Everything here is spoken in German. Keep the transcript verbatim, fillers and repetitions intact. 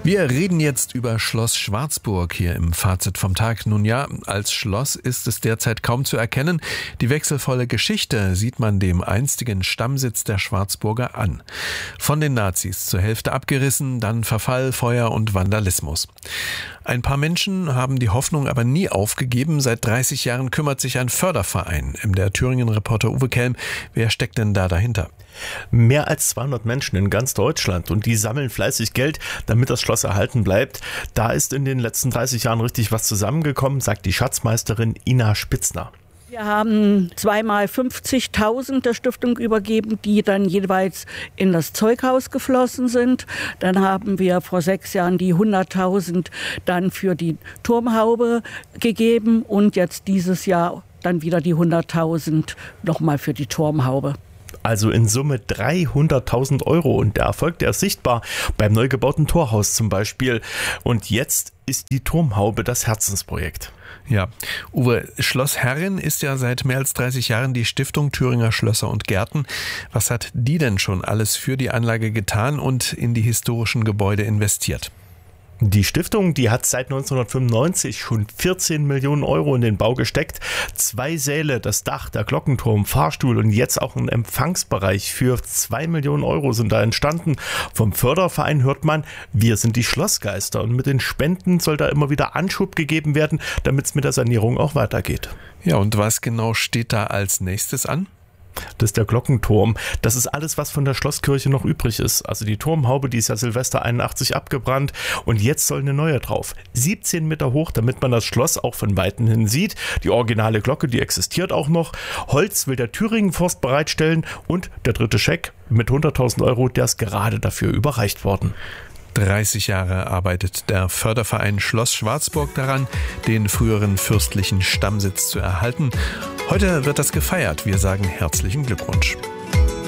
Wir reden jetzt über Schloss Schwarzburg hier im Fazit vom Tag. Nun ja, als Schloss ist es derzeit kaum zu erkennen. Die wechselvolle Geschichte sieht man dem einstigen Stammsitz der Schwarzburger an. Von den Nazis zur Hälfte abgerissen, dann Verfall, Feuer und Vandalismus. Ein paar Menschen haben die Hoffnung aber nie aufgegeben. Seit dreißig Jahren kümmert sich ein Förderverein. Der Thüringen-Reporter Uwe Kelm, wer steckt denn da dahinter? Mehr als zweihundert Menschen in ganz Deutschland und die sammeln fleißig Geld, damit das Schloss erhalten bleibt. Da ist in den letzten dreißig Jahren richtig was zusammengekommen, sagt die Schatzmeisterin Ina Spitzner. Wir haben zweimal fünfzigtausend der Stiftung übergeben, die dann jeweils in das Zeughaus geflossen sind. Dann haben wir vor sechs Jahren die hunderttausend dann für die Turmhaube gegeben und jetzt dieses Jahr dann wieder die hunderttausend nochmal für die Turmhaube. Also in Summe dreihunderttausend Euro und der Erfolg, der ist sichtbar beim neu gebauten Torhaus zum Beispiel. Und jetzt ist die Turmhaube das Herzensprojekt. Ja, Uwe, Schloss Herrin ist ja seit mehr als dreißig Jahren die Stiftung Thüringer Schlösser und Gärten. Was hat die denn schon alles für die Anlage getan und in die historischen Gebäude investiert? Die Stiftung, die hat seit neunzehnhundertfünfundneunzig schon vierzehn Millionen Euro in den Bau gesteckt. Zwei Säle, das Dach, der Glockenturm, Fahrstuhl und jetzt auch ein Empfangsbereich für zwei Millionen Euro sind da entstanden. Vom Förderverein hört man, wir sind die Schlossgeister und mit den Spenden soll da immer wieder Anschub gegeben werden, damit es mit der Sanierung auch weitergeht. Ja, und was genau steht da als nächstes an? Das ist der Glockenturm. Das ist alles, was von der Schlosskirche noch übrig ist. Also die Turmhaube, die ist ja Silvester einundachtzig abgebrannt und jetzt soll eine neue drauf. siebzehn Meter hoch, damit man das Schloss auch von Weitem hin sieht. Die originale Glocke, die existiert auch noch. Holz will der Thüringen-Forst bereitstellen und der dritte Scheck mit hunderttausend Euro, der ist gerade dafür überreicht worden. dreißig Jahre arbeitet der Förderverein Schloss Schwarzburg daran, den früheren fürstlichen Stammsitz zu erhalten. Heute wird das gefeiert. Wir sagen herzlichen Glückwunsch.